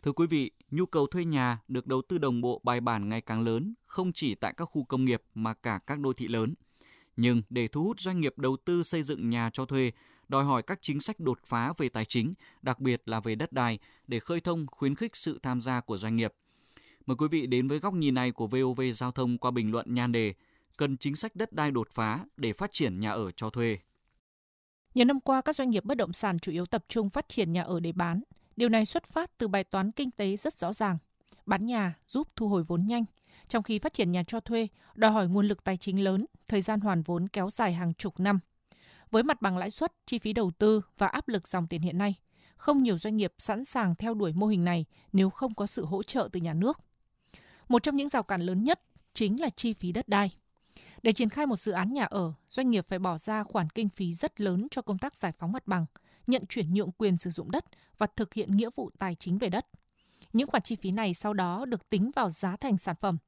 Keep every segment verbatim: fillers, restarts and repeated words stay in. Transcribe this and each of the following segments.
Thưa quý vị, nhu cầu thuê nhà được đầu tư đồng bộ bài bản ngày càng lớn, không chỉ tại các khu công nghiệp mà cả các đô thị lớn. Nhưng để thu hút doanh nghiệp đầu tư xây dựng nhà cho thuê, đòi hỏi các chính sách đột phá về tài chính, đặc biệt là về đất đai, để khơi thông khuyến khích sự tham gia của doanh nghiệp. Mời quý vị đến với góc nhìn này của vê o vê Giao thông qua bình luận nhan đề Cần chính sách đất đai đột phá để phát triển nhà ở cho thuê. Nhiều năm qua, các doanh nghiệp bất động sản chủ yếu tập trung phát triển nhà ở để bán. Điều này xuất phát từ bài toán kinh tế rất rõ ràng. Bán nhà giúp thu hồi vốn nhanh, trong khi phát triển nhà cho thuê đòi hỏi nguồn lực tài chính lớn, thời gian hoàn vốn kéo dài hàng chục năm. Với mặt bằng lãi suất, chi phí đầu tư và áp lực dòng tiền hiện nay, không nhiều doanh nghiệp sẵn sàng theo đuổi mô hình này nếu không có sự hỗ trợ từ nhà nước. Một trong những rào cản lớn nhất chính là chi phí đất đai. Để triển khai một dự án nhà ở, doanh nghiệp phải bỏ ra khoản kinh phí rất lớn cho công tác giải phóng mặt bằng, nhận chuyển nhượng quyền sử dụng đất và thực hiện nghĩa vụ tài chính về đất. Những khoản chi phí này sau đó được tính vào giá thành sản phẩm.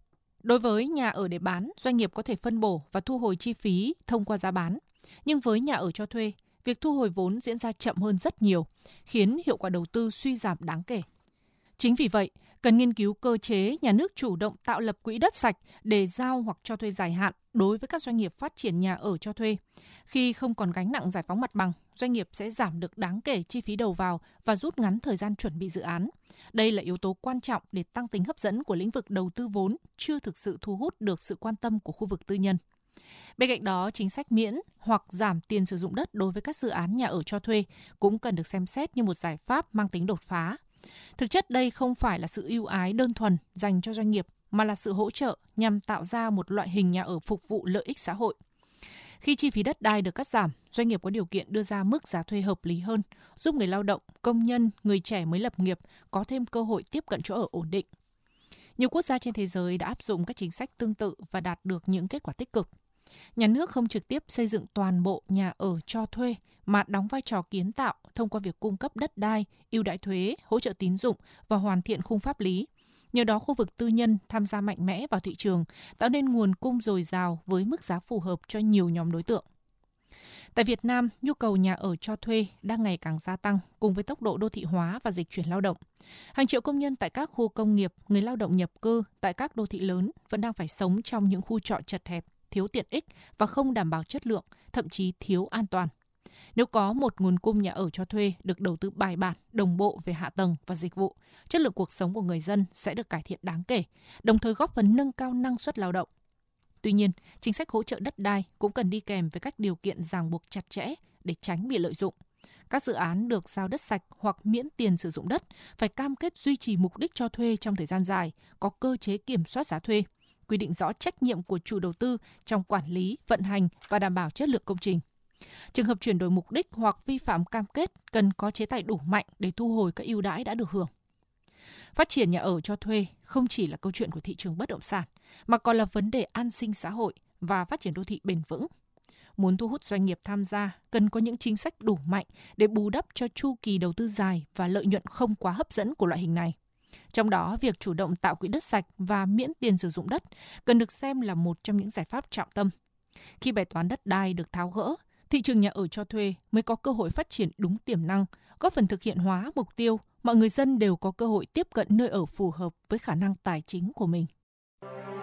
Đối với nhà ở để bán, doanh nghiệp có thể phân bổ và thu hồi chi phí thông qua giá bán. Nhưng với nhà ở cho thuê, việc thu hồi vốn diễn ra chậm hơn rất nhiều, khiến hiệu quả đầu tư suy giảm đáng kể. Chính vì vậy, cần nghiên cứu cơ chế nhà nước chủ động tạo lập quỹ đất sạch để giao hoặc cho thuê dài hạn đối với các doanh nghiệp phát triển nhà ở cho thuê. Khi không còn gánh nặng giải phóng mặt bằng, doanh nghiệp sẽ giảm được đáng kể chi phí đầu vào và rút ngắn thời gian chuẩn bị dự án. Đây là yếu tố quan trọng để tăng tính hấp dẫn của lĩnh vực đầu tư vốn chưa thực sự thu hút được sự quan tâm của khu vực tư nhân. Bên cạnh đó, chính sách miễn hoặc giảm tiền sử dụng đất đối với các dự án nhà ở cho thuê cũng cần được xem xét như một giải pháp mang tính đột phá. Thực chất đây không phải là sự ưu ái đơn thuần dành cho doanh nghiệp, mà là sự hỗ trợ nhằm tạo ra một loại hình nhà ở phục vụ lợi ích xã hội. Khi chi phí đất đai được cắt giảm, doanh nghiệp có điều kiện đưa ra mức giá thuê hợp lý hơn, giúp người lao động, công nhân, người trẻ mới lập nghiệp có thêm cơ hội tiếp cận chỗ ở ổn định. Nhiều quốc gia trên thế giới đã áp dụng các chính sách tương tự và đạt được những kết quả tích cực. Nhà nước không trực tiếp xây dựng toàn bộ nhà ở cho thuê mà đóng vai trò kiến tạo thông qua việc cung cấp đất đai, ưu đãi thuế, hỗ trợ tín dụng và hoàn thiện khung pháp lý. Nhờ đó, khu vực tư nhân tham gia mạnh mẽ vào thị trường, tạo nên nguồn cung dồi dào với mức giá phù hợp cho nhiều nhóm đối tượng. Tại Việt Nam, nhu cầu nhà ở cho thuê đang ngày càng gia tăng cùng với tốc độ đô thị hóa và dịch chuyển lao động. Hàng triệu công nhân tại các khu công nghiệp, người lao động nhập cư tại các đô thị lớn vẫn đang phải sống trong những khu trọ chật hẹp, thiếu tiện ích và không đảm bảo chất lượng, thậm chí thiếu an toàn. Nếu có một nguồn cung nhà ở cho thuê được đầu tư bài bản, đồng bộ về hạ tầng và dịch vụ, chất lượng cuộc sống của người dân sẽ được cải thiện đáng kể, đồng thời góp phần nâng cao năng suất lao động. Tuy nhiên, chính sách hỗ trợ đất đai cũng cần đi kèm với các điều kiện ràng buộc chặt chẽ để tránh bị lợi dụng. Các dự án được giao đất sạch hoặc miễn tiền sử dụng đất phải cam kết duy trì mục đích cho thuê trong thời gian dài, có cơ chế kiểm soát giá thuê, quy định rõ trách nhiệm của chủ đầu tư trong quản lý, vận hành và đảm bảo chất lượng công trình. Trường hợp chuyển đổi mục đích hoặc vi phạm cam kết cần có chế tài đủ mạnh để thu hồi các ưu đãi đã được hưởng. Phát triển nhà ở cho thuê không chỉ là câu chuyện của thị trường bất động sản, mà còn là vấn đề an sinh xã hội và phát triển đô thị bền vững. Muốn thu hút doanh nghiệp tham gia, cần có những chính sách đủ mạnh để bù đắp cho chu kỳ đầu tư dài và lợi nhuận không quá hấp dẫn của loại hình này. Trong đó, việc chủ động tạo quỹ đất sạch và miễn tiền sử dụng đất cần được xem là một trong những giải pháp trọng tâm. Khi bài toán đất đai được tháo gỡ, thị trường nhà ở cho thuê mới có cơ hội phát triển đúng tiềm năng, góp phần thực hiện hóa mục tiêu mọi người dân đều có cơ hội tiếp cận nơi ở phù hợp với khả năng tài chính của mình.